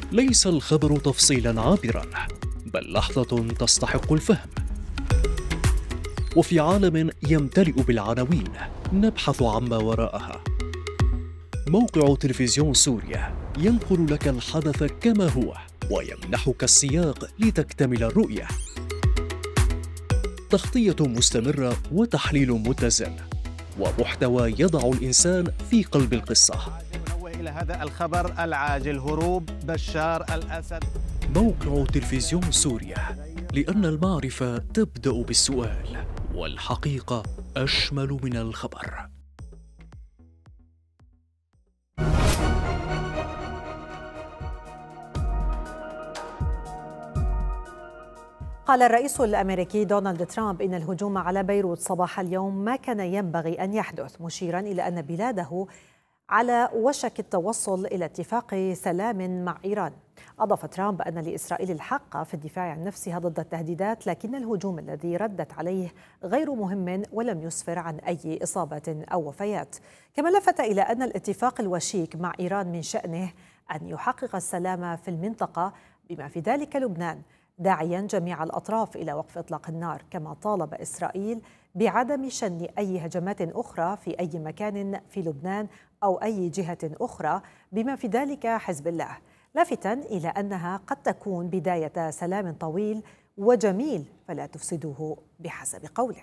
ليس الخبر تفصيلا عابرا، بل لحظة تستحق الفهم. وفي عالم يمتلئ بالعناوين نبحث عما وراءها. موقع تلفزيون سوريا ينقل لك الحدث كما هو ويمنحك السياق لتكتمل الرؤية. تغطية مستمرة وتحليل متزن ومحتوى يضع الإنسان في قلب القصة. ننوه إلى هذا الخبر العاجل: هروب بشار الأسد. موقع تلفزيون سوريا، لأن المعرفة تبدأ بالسؤال، والحقيقة أشمل من الخبر. قال الرئيس الأمريكي دونالد ترامب إن الهجوم على بيروت صباح اليوم ما كان ينبغي أن يحدث، مشيرا إلى أن بلاده على وشك التوصل إلى اتفاق سلام مع إيران. أضاف ترامب أن لإسرائيل الحق في الدفاع عن نفسها ضد التهديدات، لكن الهجوم الذي ردت عليه غير مهم ولم يسفر عن أي إصابة أو وفيات. كما لفت إلى أن الاتفاق الوشيك مع إيران من شأنه أن يحقق السلام في المنطقة بما في ذلك لبنان، داعيا جميع الأطراف إلى وقف إطلاق النار. كما طالب إسرائيل بعدم شن أي هجمات أخرى في أي مكان في لبنان أو أي جهة أخرى بما في ذلك حزب الله، لافتا إلى أنها قد تكون بداية سلام طويل وجميل فلا تفسدوه بحسب قوله.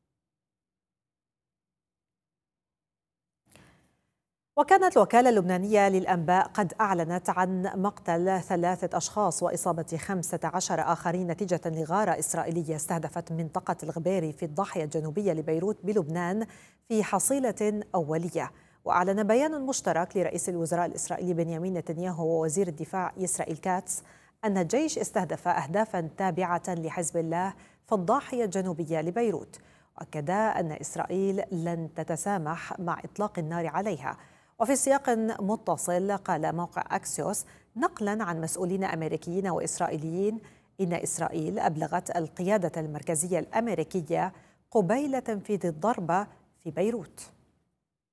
وكانت الوكالة اللبنانية للأنباء قد أعلنت عن مقتل 3 أشخاص وإصابة 15 آخرين نتيجة لغارة إسرائيلية استهدفت منطقة الغبيري في الضاحية الجنوبية لبيروت بلبنان في حصيلة أولية. وأعلن بيان مشترك لرئيس الوزراء الإسرائيلي بنيامين نتنياهو ووزير الدفاع إسرائيل كاتس أن الجيش استهدف أهدافا تابعة لحزب الله في الضاحية الجنوبية لبيروت، وأكد أن إسرائيل لن تتسامح مع إطلاق النار عليها. وفي سياق متصل قال موقع أكسيوس نقلا عن مسؤولين أمريكيين وإسرائيليين إن إسرائيل أبلغت القيادة المركزية الأمريكية قبيل تنفيذ الضربة في بيروت.